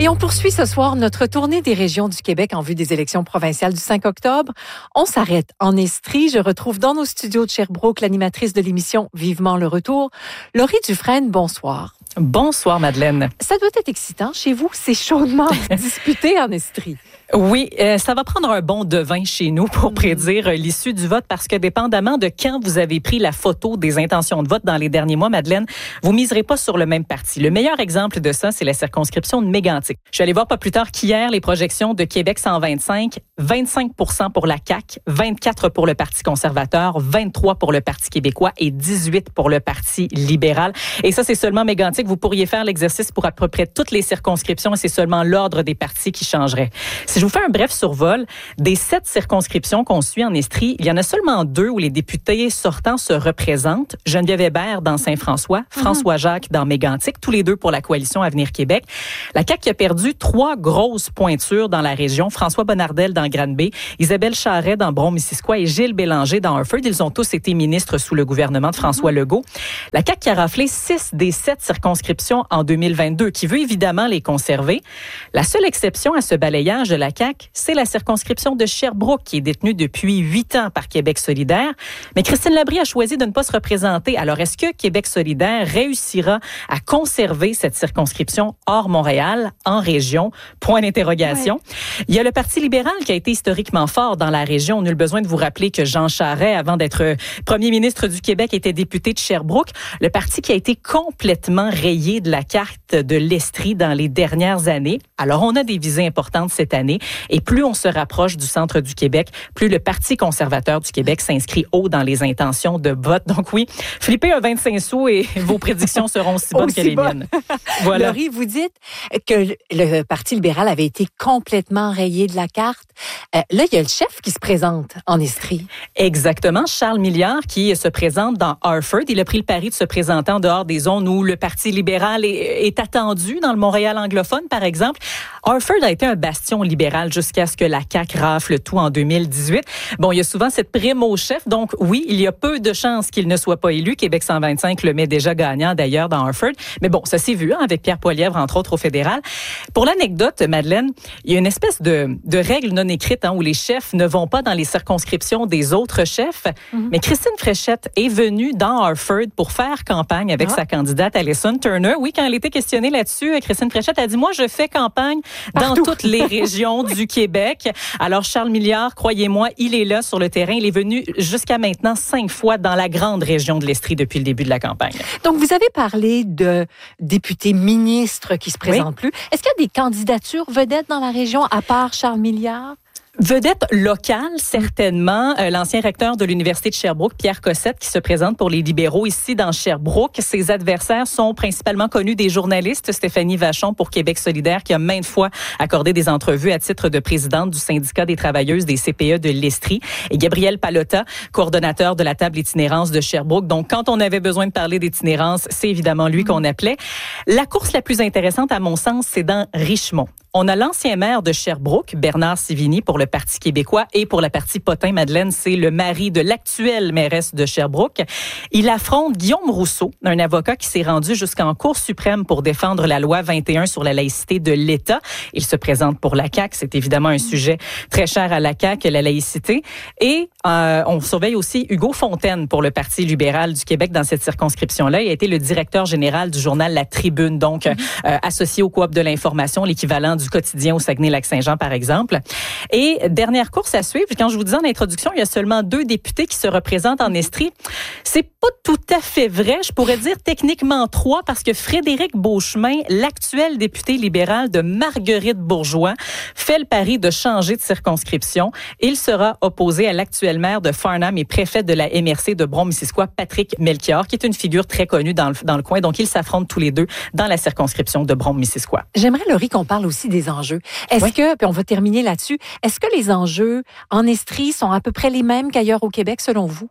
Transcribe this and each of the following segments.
Et on poursuit ce soir notre tournée des régions du Québec en vue des élections provinciales du 5 octobre. On s'arrête en Estrie. Je retrouve dans nos studios de Sherbrooke l'animatrice de l'émission Vivement le retour, Laurie Dufresne. Bonsoir. Bonsoir, Madeleine. Ça doit être excitant chez vous. C'est chaudement disputé en Estrie. Oui, ça va prendre un bon devin chez nous pour prédire l'issue du vote parce que dépendamment de quand vous avez pris la photo des intentions de vote dans les derniers mois, Madeleine, vous miserez pas sur le même parti. Le meilleur exemple de ça, c'est la circonscription de Mégantic. Je suis allée voir pas plus tard qu'hier les projections de Québec 125, 25% pour la CAQ, 24% pour le Parti conservateur, 23% pour le Parti québécois et 18% pour le Parti libéral. Et ça, c'est seulement Mégantic. Vous pourriez faire l'exercice pour à peu près toutes les circonscriptions et c'est seulement l'ordre des partis qui changerait. Si je vous fais un bref survol, des 7 circonscriptions qu'on suit en Estrie, il y en a seulement 2 où les députés sortants se représentent. Geneviève Hébert dans Saint-François, François Jacques dans Mégantic, tous les 2 pour la coalition Avenir Québec. La CAQ qui a perdu 3 grosses pointures dans la région, François Bonnardel dans Granby, Isabelle Charret dans Brome-Missisquoi et Gilles Bélanger dans Harford. Ils ont tous été ministres sous le gouvernement de François Legault. La CAQ qui a raflé 6 des 7 circonscriptions en 2022, qui veut évidemment les conserver. La seule exception à ce balayage de la CAQ, c'est la circonscription de Sherbrooke qui est détenue depuis 8 ans par Québec solidaire. Mais Christine Labrie a choisi de ne pas se représenter. Alors, est-ce que Québec solidaire réussira à conserver cette circonscription hors Montréal, en région? Point d'interrogation. Ouais. Il y a le Parti libéral qui a été historiquement fort dans la région. Nul besoin de vous rappeler que Jean Charest, avant d'être premier ministre du Québec, était député de Sherbrooke. Le parti qui a été complètement rayé de la carte de l'Estrie dans les dernières années. Alors, on a des visées importantes cette année. Et plus on se rapproche du centre du Québec, plus le Parti conservateur du Québec s'inscrit haut dans les intentions de vote. Donc oui, flippez un 25 sous et vos prédictions seront aussi bonnes que les miennes. Voilà. Laurie, vous dites que le Parti libéral avait été complètement rayé de la carte. Là, il y a le chef qui se présente en Estrie. Exactement. Charles Milliard qui se présente dans Harford. Il a pris le pari de se présenter en dehors des zones où le Parti libéral est attendu, dans le Montréal anglophone, par exemple. Harford a été un bastion libéral jusqu'à ce que la CAQ rafle tout en 2018. Bon, il y a souvent cette prime au chef, donc oui, il y a peu de chances qu'il ne soit pas élu. Québec 125 le met déjà gagnant d'ailleurs dans Harford. Mais bon, ça s'est vu avec Pierre Poilievre, entre autres, au fédéral. Pour l'anecdote, Madeleine, il y a une espèce de règle non écrite où les chefs ne vont pas dans les circonscriptions des autres chefs. Mais Christine Fréchette est venue dans Harford pour faire campagne avec sa candidate Alison Turner. Oui, quand elle était questionnée là-dessus, Christine Fréchette a dit, moi, je fais campagne dans toutes les régions du Québec. Alors, Charles Milliard, croyez-moi, il est là sur le terrain. Il est venu jusqu'à maintenant 5 fois dans la grande région de l'Estrie depuis le début de la campagne. Donc, vous avez parlé de députés ministres qui se présentent plus. Est-ce qu'il y a des candidatures vedettes dans la région à part Charles Milliard? Vedette locale, certainement. L'ancien recteur de l'Université de Sherbrooke, Pierre Cossette, qui se présente pour les libéraux ici dans Sherbrooke. Ses adversaires sont principalement connus des journalistes. Stéphanie Vachon pour Québec solidaire, qui a maintes fois accordé des entrevues à titre de présidente du syndicat des travailleuses des CPE de l'Estrie. Et Gabriel Pallotta, coordonnateur de la table itinérance de Sherbrooke. Donc, quand on avait besoin de parler d'itinérance, c'est évidemment lui qu'on appelait. La course la plus intéressante, à mon sens, c'est dans Richemont. On a l'ancien maire de Sherbrooke, Bernard Sivigny, pour le Parti québécois et pour la partie Potin, Madeleine, c'est le mari de l'actuelle mairesse de Sherbrooke. Il affronte Guillaume Rousseau, un avocat qui s'est rendu jusqu'en Cour suprême pour défendre la loi 21 sur la laïcité de l'État. Il se présente pour la CAQ. C'est évidemment un sujet très cher à la CAQ, la laïcité. Et on surveille aussi Hugo Fontaine pour le Parti libéral du Québec dans cette circonscription-là. Il a été le directeur général du journal La Tribune, donc associé au Coop de l'information, l'équivalent du quotidien au Saguenay-Lac-Saint-Jean, par exemple. Et dernière course à suivre, quand je vous disais en introduction, il y a seulement 2 députés qui se représentent en Estrie. C'est pas tout à fait vrai. Je pourrais dire techniquement 3 parce que Frédéric Beauchemin, l'actuel député libéral de Marguerite-Bourgeois, fait le pari de changer de circonscription. Il sera opposé à l'actuel maire de Farnham et préfet de la MRC de Brome-Missisquoi, Patrick Melchior, qui est une figure très connue dans le coin. Donc, ils s'affrontent tous les 2 dans la circonscription de Brome-Missisquoi. J'aimerais, Laurie, qu'on parle aussi des enjeux. Est-ce que, puis on va terminer là-dessus, est-ce que les enjeux en Estrie sont à peu près les mêmes qu'ailleurs au Québec, selon vous?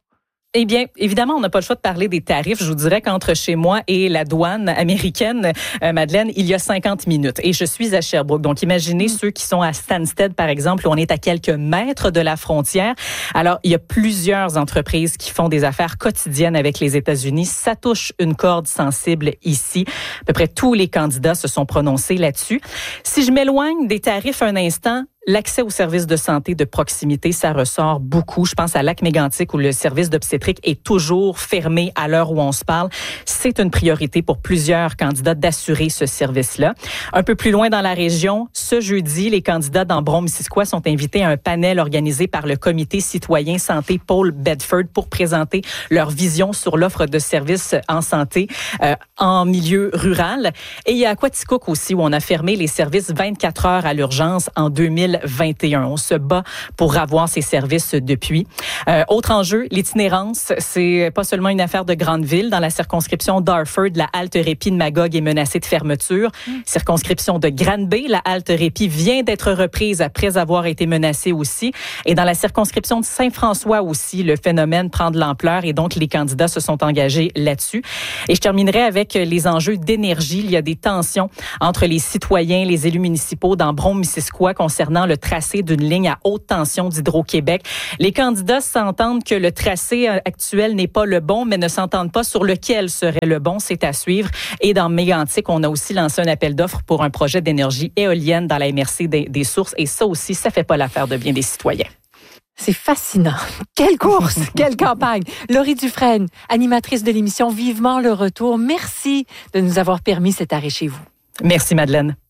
Eh bien, évidemment, on n'a pas le choix de parler des tarifs. Je vous dirais qu'entre chez moi et la douane américaine, Madeleine, il y a 50 minutes. Et je suis à Sherbrooke. Donc, imaginez ceux qui sont à Stansted, par exemple, où on est à quelques mètres de la frontière. Alors, il y a plusieurs entreprises qui font des affaires quotidiennes avec les États-Unis. Ça touche une corde sensible ici. À peu près tous les candidats se sont prononcés là-dessus. Si je m'éloigne des tarifs un instant, l'accès aux services de santé de proximité, ça ressort beaucoup. Je pense à Lac-Mégantic où le service d'obstétrique est toujours fermé à l'heure où on se parle. C'est une priorité pour plusieurs candidats d'assurer ce service-là. Un peu plus loin dans la région, ce jeudi, les candidats d'Ambron-Missisquoi sont invités à un panel organisé par le Comité citoyen santé Paul Bedford pour présenter leur vision sur l'offre de services en santé en milieu rural. Et il y a Aquaticook aussi où on a fermé les services 24 heures à l'urgence en 2021. On se bat pour avoir ces services depuis. Autre enjeu, l'itinérance. C'est pas seulement une affaire de grande ville. Dans la circonscription d'Arford, la halte répit de Magog est menacée de fermeture. Circonscription de Granby, la halte répit vient d'être reprise après avoir été menacée aussi. Et dans la circonscription de Saint-François aussi, le phénomène prend de l'ampleur et donc les candidats se sont engagés là-dessus. Et je terminerai avec les enjeux d'énergie. Il y a des tensions entre les citoyens, les élus municipaux d'Ambron-Missisquoi concernant le tracé d'une ligne à haute tension d'Hydro-Québec. Les candidats s'entendent que le tracé actuel n'est pas le bon, mais ne s'entendent pas sur lequel serait le bon. C'est à suivre. Et dans Mégantic, on a aussi lancé un appel d'offres pour un projet d'énergie éolienne dans la MRC des Sources. Et ça aussi, ça fait pas l'affaire de bien des citoyens. C'est fascinant. Quelle course, quelle campagne. Laurie Dufresne, animatrice de l'émission Vivement le retour. Merci de nous avoir permis cet arrêt chez vous. Merci, Madeleine.